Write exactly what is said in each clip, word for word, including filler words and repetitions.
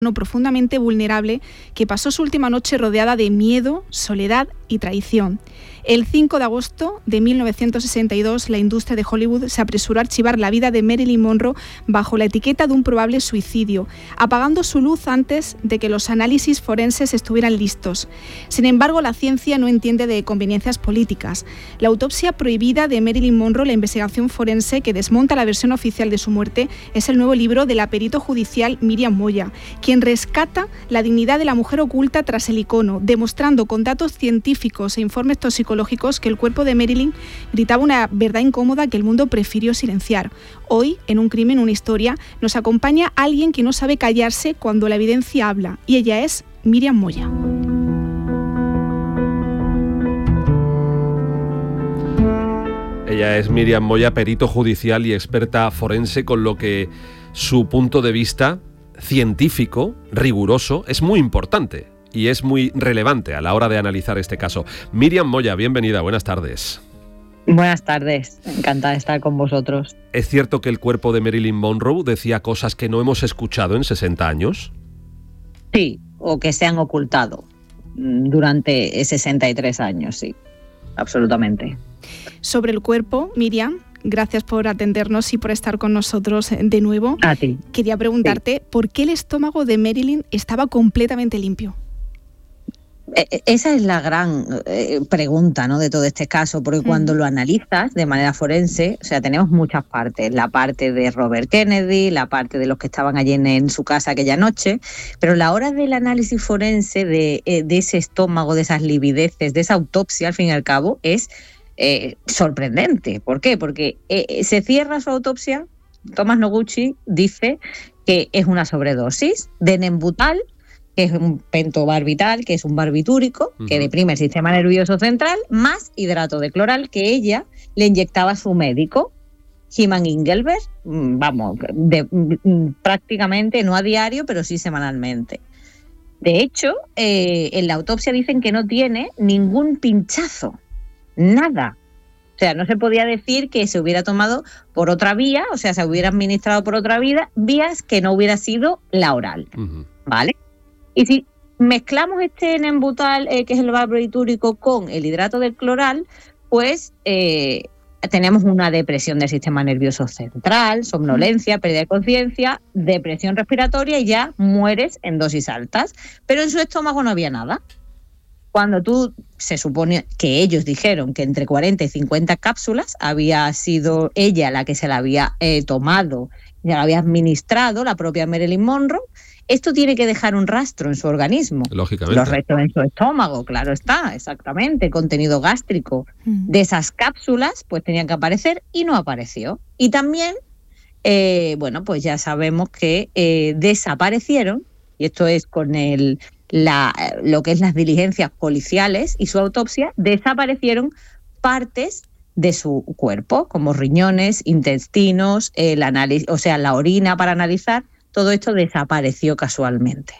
profundamente vulnerable que pasó su última noche rodeada de miedo, soledad y traición. El cinco de agosto de mil novecientos sesenta y dos, la industria de Hollywood se apresuró a archivar la vida de Marilyn Monroe bajo la etiqueta de un probable suicidio, apagando su luz antes de que los análisis forenses estuvieran listos. Sin embargo, la ciencia no entiende de conveniencias políticas. La autopsia prohibida de Marilyn Monroe, la investigación forense que desmonta la versión oficial de su muerte, es el nuevo libro de la perito judicial Miriam Moya, quien rescata la dignidad de la mujer oculta tras el icono, demostrando con datos científicos e informes toxicológicos que el cuerpo de Marilyn gritaba una verdad incómoda que el mundo prefirió silenciar. Hoy, en Un crimen, una historia, nos acompaña alguien que no sabe callarse cuando la evidencia habla, y ella es Miriam Moya. Ella es Miriam Moya, perito judicial y experta forense, con lo que su punto de vista científico, riguroso, es muy importante y es muy relevante a la hora de analizar este caso. Miriam Moya, bienvenida, buenas tardes. Buenas tardes, encantada de estar con vosotros. ¿Es cierto que el cuerpo de Marilyn Monroe decía cosas que no hemos escuchado en sesenta años? Sí, o que se han ocultado durante sesenta y tres años, sí, absolutamente. Sobre el cuerpo, Miriam, gracias por atendernos y por estar con nosotros de nuevo. A ti. Quería preguntarte, sí. ¿Por qué el estómago de Marilyn estaba completamente limpio? Esa es la gran eh, pregunta, ¿no?, de todo este caso, porque cuando mm. lo analizas de manera forense, o sea, tenemos muchas partes, la parte de Robert Kennedy, la parte de los que estaban allí en, en su casa aquella noche, pero la hora del análisis forense de, eh, de ese estómago, de esas livideces, de esa autopsia, al fin y al cabo, es eh, sorprendente. ¿Por qué? Porque eh, se cierra su autopsia, Thomas Noguchi dice que es una sobredosis de Nembutal, que es un pentobarbital, que es un barbitúrico, uh-huh. que deprime el sistema nervioso central, más hidrato de cloral que ella le inyectaba a su médico, Hyman Engelbert, vamos, de, prácticamente no a diario, pero sí semanalmente. De hecho, eh, en la autopsia dicen que no tiene ningún pinchazo, nada. O sea, no se podía decir que se hubiera tomado por otra vía, o sea, se hubiera administrado por otra vía, vías que no hubiera sido la oral, uh-huh. ¿vale? Y si mezclamos este Nembutal, eh, que es el barbitúrico, con el hidrato de cloral, pues eh, tenemos una depresión del sistema nervioso central, somnolencia, pérdida de conciencia, depresión respiratoria y ya mueres en dosis altas. Pero en su estómago no había nada. Cuando tú, se supone que ellos dijeron que entre cuarenta y cincuenta cápsulas había sido ella la que se la había eh, tomado, ya la había administrado, la propia Marilyn Monroe, esto tiene que dejar un rastro en su organismo. Lógicamente. Los restos en su estómago, claro está, exactamente. El contenido gástrico mm. de esas cápsulas pues tenían que aparecer y no apareció. Y también, eh, bueno, pues ya sabemos que eh, desaparecieron, y esto es con el, la, lo que es las diligencias policiales y su autopsia, desaparecieron partes de su cuerpo, como riñones, intestinos, el análisis, o sea, la orina para analizar. Todo esto desapareció casualmente.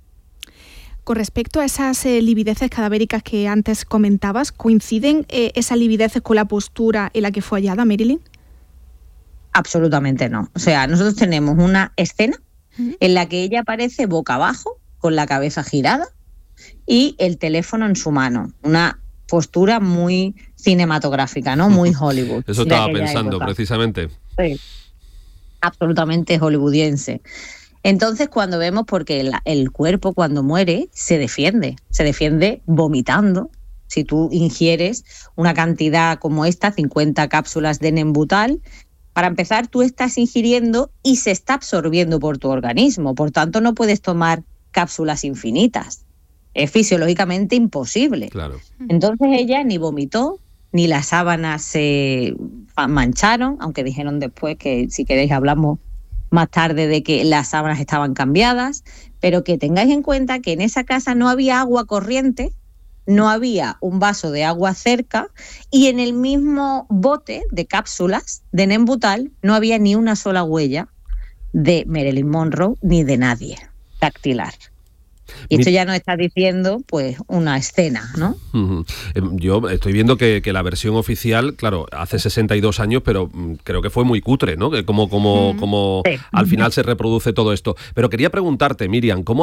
Con respecto a esas eh, livideces cadavéricas que antes comentabas, ¿coinciden eh, esas livideces con la postura en la que fue hallada Marilyn? Absolutamente no. O sea, nosotros tenemos una escena uh-huh. en la que ella aparece boca abajo, con la cabeza girada y el teléfono en su mano. Una postura muy cinematográfica, ¿no? Muy Hollywood. Eso estaba pensando, época. precisamente. Sí. Absolutamente hollywoodiense. Entonces, cuando vemos, porque el, el cuerpo cuando muere se defiende, se defiende vomitando. Si tú ingieres una cantidad como esta, cincuenta cápsulas de Nembutal, para empezar tú estás ingiriendo y se está absorbiendo por tu organismo, por tanto no puedes tomar cápsulas infinitas. Es fisiológicamente imposible. Claro. Entonces ella ni vomitó, ni las sábanas se mancharon, aunque dijeron después que si queréis hablamos más tarde de que las sábanas estaban cambiadas, pero que tengáis en cuenta que en esa casa no había agua corriente, no había un vaso de agua cerca y en el mismo bote de cápsulas de Nembutal no había ni una sola huella de Marilyn Monroe ni de nadie dactilar. Y esto ya nos está diciendo, pues, una escena, ¿no? Uh-huh. Yo estoy viendo que, que la versión oficial, claro, hace sesenta y dos años, pero creo que fue muy cutre, ¿no? Que como, como, uh-huh. como sí. al final se reproduce todo esto. Pero quería preguntarte, Miriam, ¿cómo